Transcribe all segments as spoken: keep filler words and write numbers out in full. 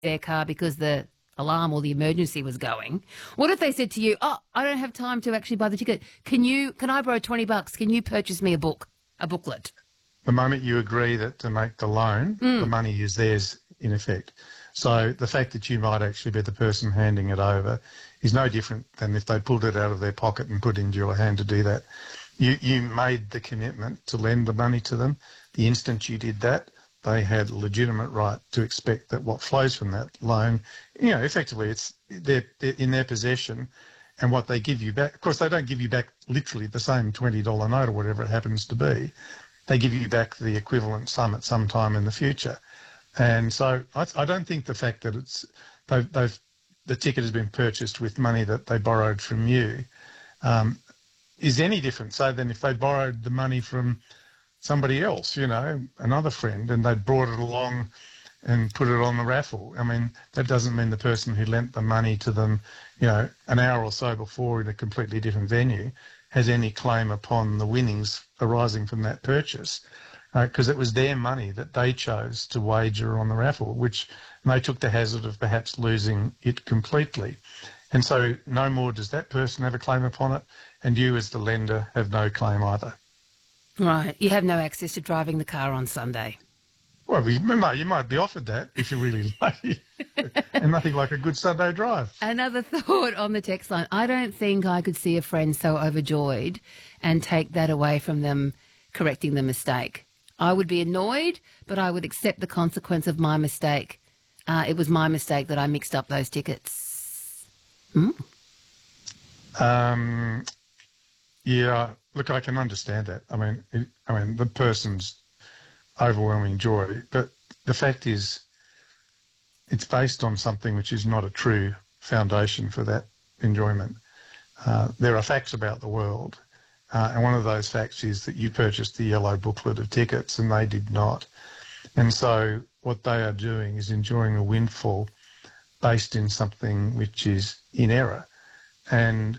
their car because the alarm or the emergency was going. What if they said to you, oh, I don't have time to actually buy the ticket. Can you, can I borrow twenty bucks? Can you purchase me a book, a booklet? The moment you agree that to make the loan, Mm. the money is theirs in effect. So the fact that you might actually be the person handing it over is no different than if they pulled it out of their pocket and put it into your hand to do that. You, you made the commitment to lend the money to them. The instant you did that, they had a legitimate right to expect that what flows from that loan, you know, effectively it's they're, they're in their possession, and what they give you back, of course they don't give you back literally the same twenty dollar note or whatever it happens to be. They give you back the equivalent sum at some time in the future. And so I, I don't think the fact that it's they've, they've the ticket has been purchased with money that they borrowed from you um, is any different, so than if they borrowed the money from somebody else, you know, another friend, and they brought it along and put it on the raffle. I mean, that doesn't mean the person who lent the money to them, you know, an hour or so before in a completely different venue has any claim upon the winnings arising from that purchase, because uh, it was their money that they chose to wager on the raffle, which they took the hazard of perhaps losing it completely. And so no more does that person have a claim upon it, and you as the lender have no claim either. Right. You have no access to driving the car on Sunday. Well, you might, you might be offered that if you're really lucky. And nothing like a good Sunday drive. Another thought on the text line. I don't think I could see a friend so overjoyed and take that away from them correcting the mistake. I would be annoyed, but I would accept the consequence of my mistake. Uh, it was my mistake that I mixed up those tickets. Mm. Um, yeah, look, I can understand that. I mean, it, I mean, the person's overwhelming joy, but the fact is it's based on something which is not a true foundation for that enjoyment. Uh, there are facts about the world, uh, and one of those facts is that you purchased the yellow booklet of tickets and they did not. And so what they are doing is enjoying a windfall based in something which is in error. And,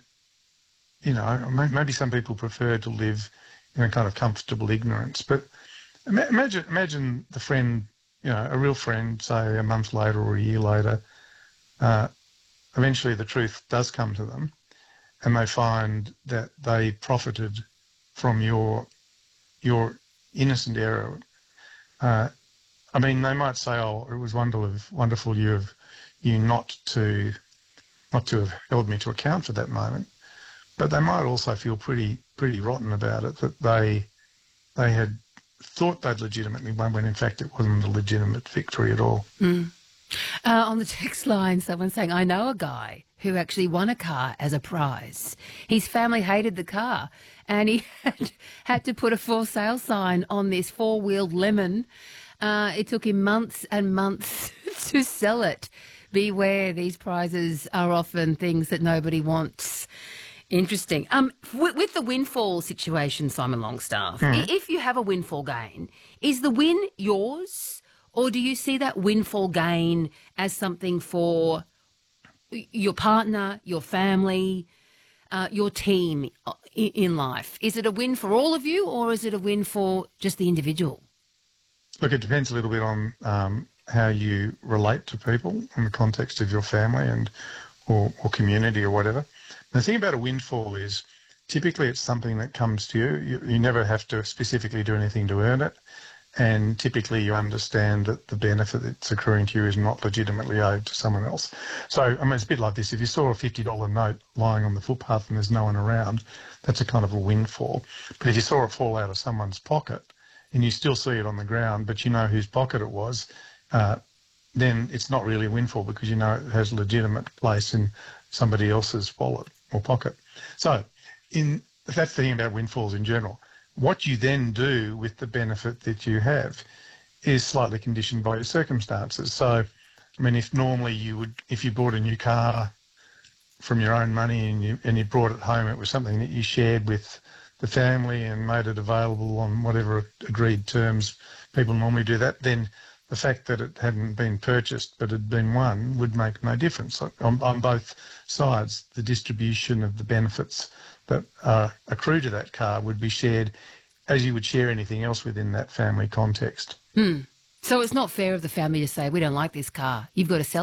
you know, maybe some people prefer to live in a kind of comfortable ignorance, but imagine imagine the friend, you know, a real friend, say a month later or a year later, uh, eventually the truth does come to them and they find that they profited from your your innocent error. Uh, I mean, they might say, "Oh, it was wonderful, wonderful you of you not to not to have held me to account for that moment," but they might also feel pretty pretty rotten about it, that they they had thought they'd legitimately won when in fact it wasn't a legitimate victory at all. Mm. Uh, on the text line, someone's saying, I know a guy who actually won a car as a prize. His family hated the car and he had, had to put a for sale sign on this four-wheeled lemon. Uh, it took him months and months to sell it. Beware, these prizes are often things that nobody wants. Interesting. Um, with, with the windfall situation, Simon Longstaff, mm. if you have a windfall gain, is the win yours, or do you see that windfall gain as something for your partner, your family, uh, your team in, in life? Is it a win for all of you, or is it a win for just the individual? Look, it depends a little bit on um, how you relate to people in the context of your family and or, or community or whatever. The thing about a windfall is typically it's something that comes to you. you. You never have to specifically do anything to earn it. And typically you understand that the benefit that's accruing to you is not legitimately owed to someone else. So, I mean, it's a bit like this. If you saw a fifty dollar note lying on the footpath and there's no one around, that's a kind of a windfall. But if you saw it fall out of someone's pocket and you still see it on the ground, but you know whose pocket it was, uh, then it's not really a windfall because you know it has a legitimate place in somebody else's wallet or pocket. So in that's the thing about windfalls in general. What you then do with the benefit that you have is slightly conditioned by your circumstances. So, I mean, if normally you would, if you bought a new car from your own money and you and you brought it home, it was something that you shared with the family and made it available on whatever agreed terms people normally do that, then the fact that it hadn't been purchased but had been won would make no difference. On, on both sides, the distribution of the benefits that uh, accrue to that car would be shared as you would share anything else within that family context. Hmm. So it's not fair of the family to say, we don't like this car. You've got to sell